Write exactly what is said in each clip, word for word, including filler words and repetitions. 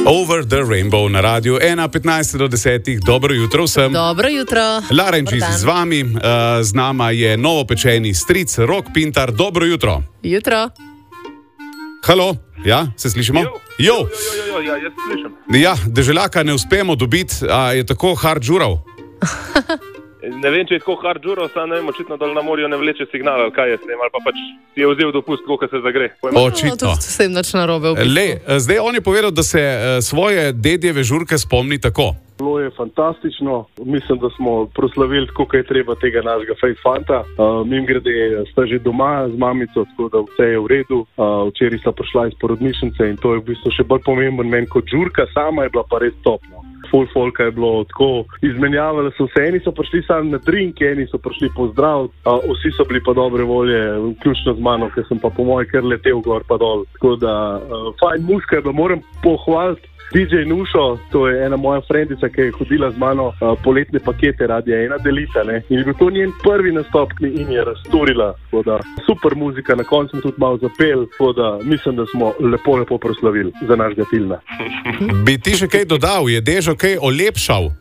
Over the Rainbow na radiju ena petnajst do desetih. Dobro jutro vsem. Dobro jutro. Lara in Čizi z vami, uh, z nama je novopečeni stric Rok Pintar. Dobro jutro. Jutro. Halo, ja, se slišimo? Jo, jo, jo, jo, jo, ja, jaz slišim. Ja, deželjaka ne uspemo dobiti, a je tako hard žurav. Ne vem, če je tako hard žuro, samo ne vem, očitno dol na morju ne vleče signala, ali kaj je s tem, ali pa pač si je vzel dopust, koliko se zagre. Očitno. No, to se jim nič narobe v bistvu. Le, zdaj on je povedal, da se svoje dedjeve žurke spomni tako. Bilo je fantastično, mislim, da smo proslavili, koliko je treba tega našega fejfanta. Uh, mimogrede, sta že doma z mamico, tako da vse je v redu. Uh, včeraj sta prišla iz porodnišnice in to je v bistvu še bolj pomemben meni kot žurka, sama je bila pa res topno. Ful folka je bilo tako, izmenjavali so se, eni so prišli sami na drink, eni so prišli pozdraviti, uh, vsi so bili pa dobre volje, vključno z mano, ker sem pa po moje kar letel gor pa dol. Tako da, uh, fajn muska je, da moram pohvaliti D J Nušo, to je ena moja frendica, ki je hodila z mano uh, poletne pakete Radia ena delita, ne. In je bil to njen prvi nastop in je razturila, tako da super muzika, na koncu sem tudi malo zapel, tako da mislim, da smo lepo, lepo proslavili za našega filma. Bi ti še kaj dodal, je Dežo kaj olepšal?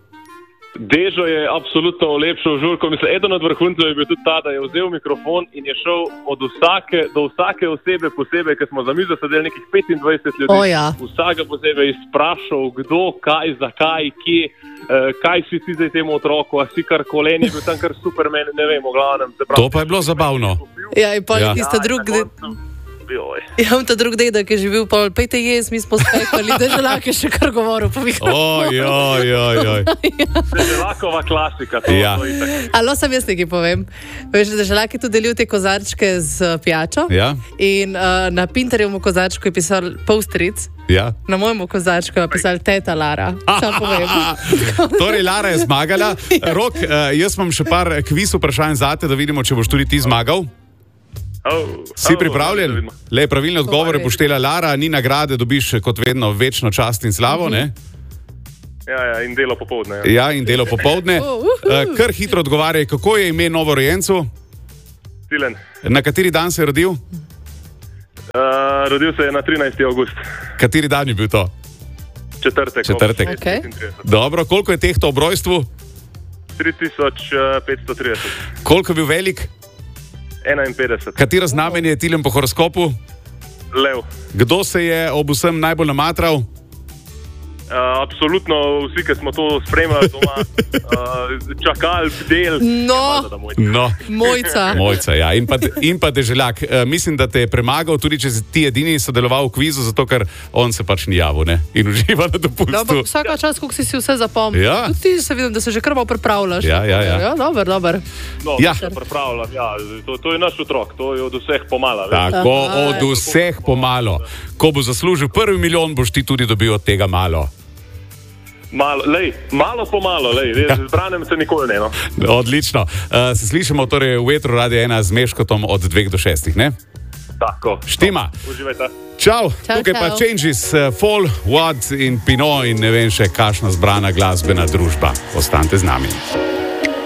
Dežo je absolutno olepšal žurko. Mislim, eden od vrhuncev je bil tudi ta, da je vzel mikrofon in je šel od vsake do vsake osebe posebej, ker smo za mizo sedeli nekih petindvajset ljudi. O, ja. Vsega posebej izprašal, kdo, kaj, zakaj, kje, eh, kaj si ti zdaj temu otroku, a si kar koleni, bil tam kar Superman, ne vem, v glavnem. To pa je bilo zabavno. Ja, in pa Ja. tista drug... Joj. Ja, on ta drug deda, ki je živel, pa pejte jez, mi smo spekali, deželjak je še kar govoril po mikrofonu. Oj, oj, oj, oj. Deželakova klasika. To, Ja. to itak. Alo, sam jaz nekaj povem. Veš, deželjak je tu delil te kozarčke z pijačo. Ja, In uh, na Pintarjevmu kozarčku je pisal Polstric, ja. na mojemu kozarčku je pisal Teta Lara. Sam povem. Torej, Lara je zmagala. Rok, uh, jaz imam še par kviz vprašanj zate, da vidimo, če boš tudi ti zmagal. Oh, Si oh, pripravljen? da vidimo. Le, pravilne odgovore bo štela Lara, ni nagrade, dobiš kot vedno večno čast in slavo, ne? Ja, ja, in delo popoldne. Ja. Ja, in delo popoldne. Uh, kar hitro odgovarjaj, kako je ime novorojencu? Tilen. Na kateri dan se je rodil? Uh, rodil se je na trinajsti avgust. Kateri dan je bil to? Četrtek. Četrtek. Okej. Dobro, koliko je tehto ob rojstvu? tri tisoč petsto trideset. Koliko je bil velik? enainpetdeset. Katero znamenje je Tilen po horoskopu? Lev. Kdo se je ob vsem najbolj namatral? Uh, absolutno vsi, ki smo to spremljali doma, uh, čakali, bdel. No. No, Mojca. Mojca, ja. In pa, in pa deželjak. E, mislim, da te je premagal, tudi če si ti edini sodeloval v kvizu, zato ker on se pač ni javil, ne? In uživa na No, dopustu. ampak vsaka čas, koliko si si vse zapomnil. Ja. Tudi ti se vidim, da se že kar malo pripravljaš. Ja, ja, ja. Ja, dober, dober. No, Ja. se pripravljam, ja. To, to je naš otrok, to je od vseh pomala. veš. Tako, Aha. od vseh pomalo. Ko bo zaslužil prvi milijon, boš ti tudi dobil od tega malo. Malo, lej, malo po malo, lej. Zbranem se nikoli ne, no. Odlično. Uh, se slišimo torej v etru Radia ena z Meškotom od dveh do šestih, ne? Tako. Štima. Uživajte. Čau, Čau, tukaj pa čau. Changes, uh, Fall, What in Pino in ne vem še kakšna zbrana glasbena družba. Ostanite z nami.